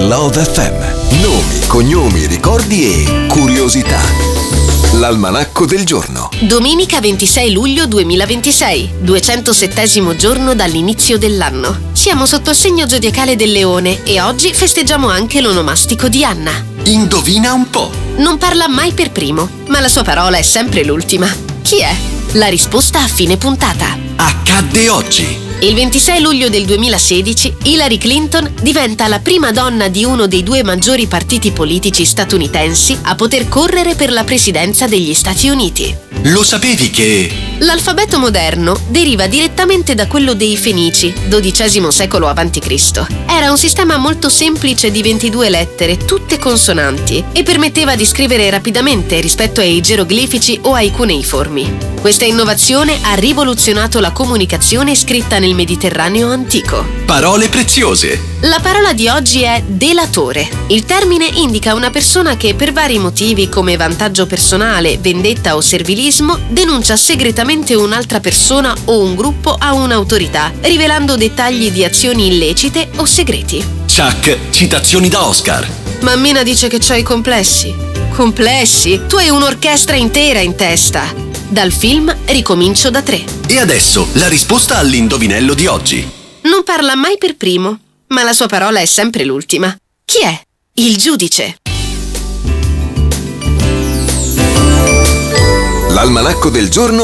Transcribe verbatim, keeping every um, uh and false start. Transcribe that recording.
Love F M. Nomi, cognomi, ricordi e curiosità. L'almanacco del giorno. Domenica ventisei luglio duemilaventisei, duecentosettesimo giorno dall'inizio dell'anno. Siamo sotto il segno zodiacale del Leone e oggi festeggiamo anche l'onomastico di Anna. Indovina un po'. Non parla mai per primo, ma la sua parola è sempre l'ultima. Chi è? La risposta a fine puntata. Accadde oggi. Il ventisei luglio del duemilasedici, Hillary Clinton diventa la prima donna di uno dei due maggiori partiti politici statunitensi a poter correre per la presidenza degli Stati Uniti. Lo sapevi che... L'alfabeto moderno deriva direttamente da quello dei Fenici, dodicesimo secolo avanti Cristo. Era un sistema molto semplice di ventidue lettere, tutte consonanti, e permetteva di scrivere rapidamente rispetto ai geroglifici o ai cuneiformi. Questa innovazione ha rivoluzionato la comunicazione scritta nel Mediterraneo antico. Parole preziose. La parola di oggi è delatore. Il termine indica una persona che per vari motivi come vantaggio personale, vendetta o servilismo denuncia segretamente un'altra persona o un gruppo a un'autorità, rivelando dettagli di azioni illecite o segreti. Chuck, citazioni da Oscar. Mammina dice che c'hai complessi. Complessi? Tu hai un'orchestra intera in testa. Dal film Ricomincio da tre. E adesso la risposta all'indovinello di oggi. Non parla mai per primo, ma la sua parola è sempre l'ultima. Chi è? Il giudice. L'almanacco del giorno